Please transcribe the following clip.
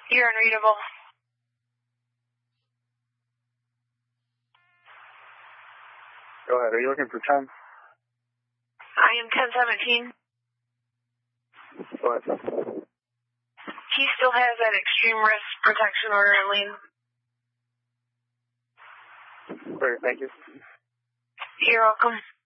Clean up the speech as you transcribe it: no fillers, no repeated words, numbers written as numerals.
You're unreadable. Go ahead. Are you looking for 10? I am 1017. Go ahead. He still has that extreme risk protection order in lien. Great, thank you. You're welcome.